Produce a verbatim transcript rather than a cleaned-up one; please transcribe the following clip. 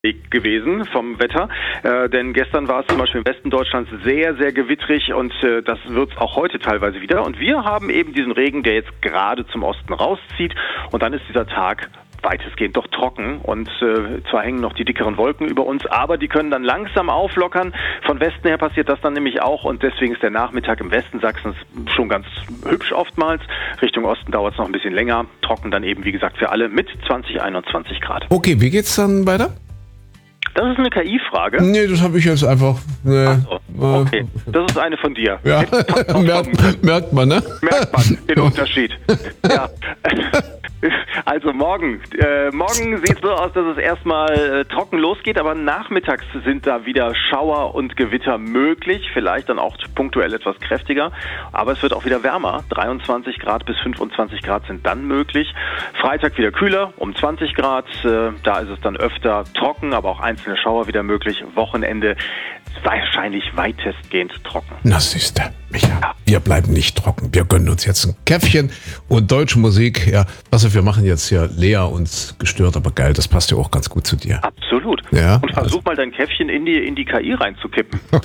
gewesen vom Wetter, äh, denn gestern war es zum Beispiel im Westen Deutschlands sehr, sehr gewittrig und äh, das wird es auch heute teilweise wieder. Und wir haben eben diesen Regen, der jetzt gerade zum Osten rauszieht und dann ist dieser Tag weitestgehend doch trocken und äh, zwar hängen noch die dickeren Wolken über uns, aber die können dann langsam auflockern. Von Westen her passiert das dann nämlich auch und deswegen ist der Nachmittag im Westen Sachsens schon ganz hübsch oftmals. Richtung Osten dauert es noch ein bisschen länger, trocken dann eben wie gesagt für alle mit zwanzig, einundzwanzig Grad. Okay, wie geht's dann weiter? Das ist eine K I-Frage. Nee, das habe ich jetzt einfach. Äh, Ach so, okay, das ist eine von dir. Ja, merkt, merkt man, ne? Merkt man den Unterschied. Ja. Also morgen. Äh, morgen sieht es so aus, dass es erstmal äh, trocken losgeht, aber nachmittags sind da wieder Schauer und Gewitter möglich, vielleicht dann auch punktuell etwas kräftiger, aber es wird auch wieder wärmer. dreiundzwanzig Grad bis fünfundzwanzig Grad sind dann möglich. Freitag wieder kühler, um zwanzig Grad, äh, da ist es dann öfter trocken, aber auch einzelne Schauer wieder möglich. Wochenende wahrscheinlich weitestgehend trocken. Na siehste, Micha, wir bleiben nicht trocken. Wir gönnen uns jetzt ein Käffchen und deutsche Musik. Ja, also wir machen jetzt hier leer und gestört, aber geil. Das passt ja auch ganz gut zu dir. Absolut. Ja, und versuch also mal dein Käffchen in die, in die K I reinzukippen.